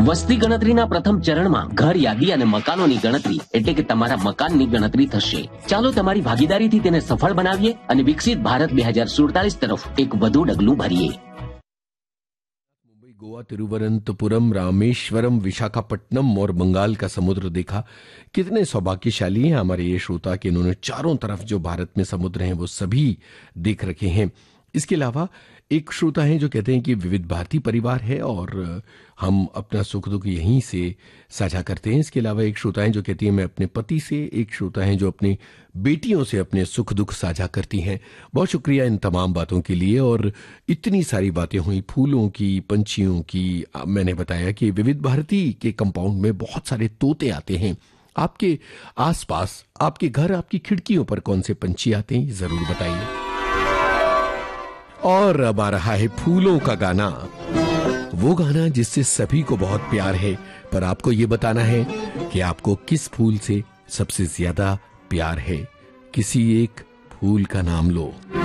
વસ્તી ગણતરીના પ્રથમ ચરણમાં ઘર યાદી અને મકાનોની ગણતરી એટલે કે તમારા મકાનની ગણતરી થશે. ચાલો તમારી ભાગીદારીથી તેને સફળ બનાવીએ અને વિકસિત ભારત 2047 तरफ एक વધુ ડગલું ભરીએ. मुंबई, गोवा, तिरुवनंतपुरम, रामेश्वरम, विशाखापट्टनम और बंगाल का समुद्र देखा. कितने सौभाग्यशाली हैं हमारे ये श्रोता कि इन्होंने चारों तरफ जो भारत में समुद्र हैं वो सभी देख रखे हैं. इसके अलावा एक श्रोता हैं जो कहते हैं कि विविध भारती परिवार है और हम अपना सुख दुख यहीं से साझा करते हैं. इसके अलावा एक श्रोता हैं जो कहती है मैं अपने पति से, एक श्रोता हैं जो अपनी बेटियों से अपने सुख दुख साझा करती हैं. बहुत शुक्रिया इन तमाम बातों के लिए. और इतनी सारी बातें हुई फूलों की, पंछियों की. मैंने बताया कि विविध भारती के कंपाउंड में बहुत सारे तोते आते हैं. आपके आसपास, आपके घर, आपकी खिड़कियों पर कौन से पंछी आते हैं जरूर बताइए. और अब आ रहा है फूलों का गाना, वो गाना जिससे सभी को बहुत प्यार है, पर आपको ये बताना है कि आपको किस फूल से सबसे ज्यादा प्यार है. किसी एक फूल का नाम लो.